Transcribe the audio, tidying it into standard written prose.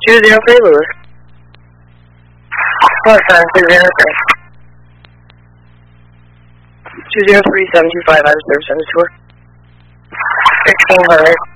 203 Lewis. Plus 203. 203-725 out of service on the tour. 1600.